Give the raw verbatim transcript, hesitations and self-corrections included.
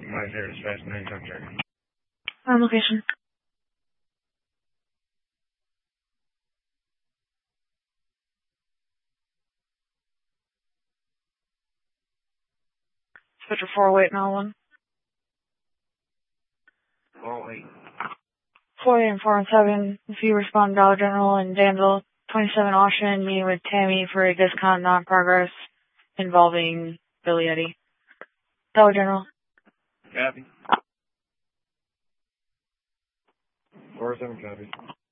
My zero dispatch nine Tucker. On location. Switcher four oh eight nine one. four oh eight. four oh eight and four one seven. If you respond to Dollar General in Danville, twenty-seven Ocean, meeting with Tammy for a discount non-progress involving Billy Eddie. Dollar General. Copy. four oh seven copy.